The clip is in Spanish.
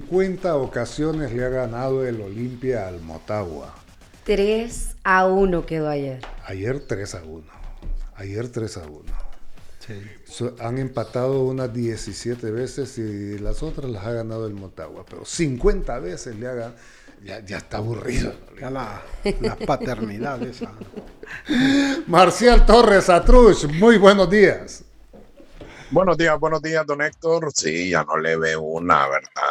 50 ocasiones le ha ganado el Olimpia al Motagua. 3-1 quedó ayer. Ayer 3-1. Sí. Han empatado unas 17 veces y las otras las ha ganado el Motagua. Pero 50 veces le ha ganado. Ya está aburrido. Ya la paternidad esa. Marcial Torres Atrush, muy buenos días. Buenos días, don Héctor. Sí, ya no le veo una, ¿verdad?